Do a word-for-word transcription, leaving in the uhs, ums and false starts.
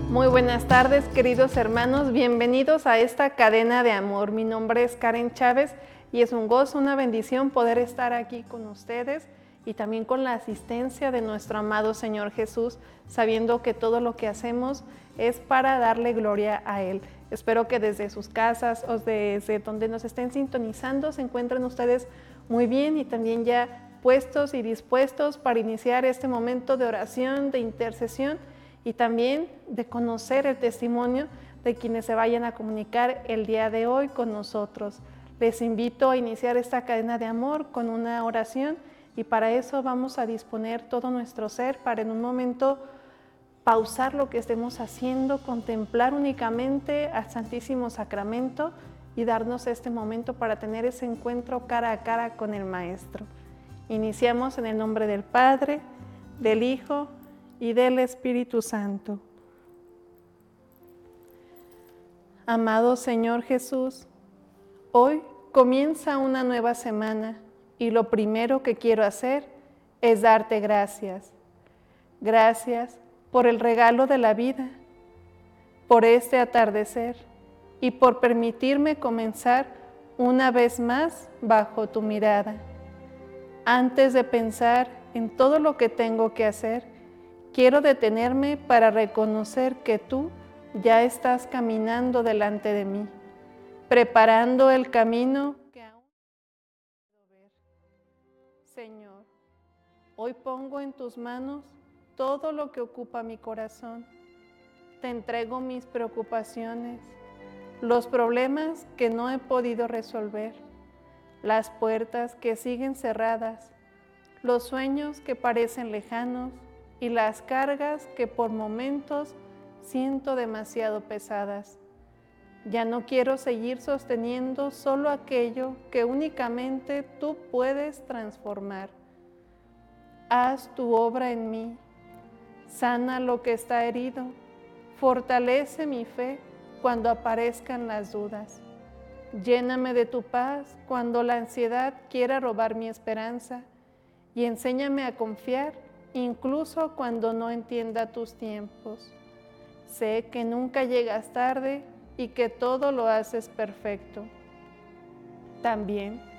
Muy buenas tardes, queridos hermanos, bienvenidos a esta cadena de amor. Mi nombre es Karen Chávez y es un gozo, una bendición poder estar aquí con ustedes y también con la asistencia de nuestro amado Señor Jesús, sabiendo que todo lo que hacemos es para darle gloria a Él. Espero que desde sus casas o desde donde nos estén sintonizando se encuentren ustedes muy bien y también ya puestos y dispuestos para iniciar este momento de oración, de intercesión y también de conocer el testimonio de quienes se vayan a comunicar el día de hoy con nosotros. Les invito a iniciar esta cadena de amor con una oración y para eso vamos a disponer todo nuestro ser para en un momento pausar lo que estemos haciendo, contemplar únicamente al Santísimo Sacramento y darnos este momento para tener ese encuentro cara a cara con el Maestro. Iniciamos en el nombre del Padre, del Hijo y del Espíritu Santo. Amado Señor Jesús, hoy comienza una nueva semana y lo primero que quiero hacer es darte gracias. Gracias por el regalo de la vida, por este atardecer y por permitirme comenzar una vez más bajo tu mirada. Antes de pensar en todo lo que tengo que hacer, quiero detenerme para reconocer que tú ya estás caminando delante de mí, preparando el camino que aún no puedo ver. Señor, hoy pongo en tus manos todo lo que ocupa mi corazón. Te entrego mis preocupaciones, los problemas que no he podido resolver, las puertas que siguen cerradas, los sueños que parecen lejanos y las cargas que por momentos siento demasiado pesadas. Ya no quiero seguir sosteniendo solo aquello que únicamente tú puedes transformar. Haz tu obra en mí, sana lo que está herido, fortalece mi fe cuando aparezcan las dudas. Lléname de tu paz cuando la ansiedad quiera robar mi esperanza y enséñame a confiar incluso cuando no entienda tus tiempos. Sé que nunca llegas tarde y que todo lo haces perfecto. También